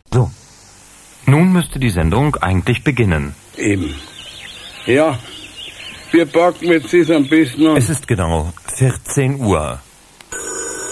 So. Nun müsste die Sendung eigentlich beginnen. Eben. Ja, wir packen jetzt das am besten an. Es ist genau 14 Uhr.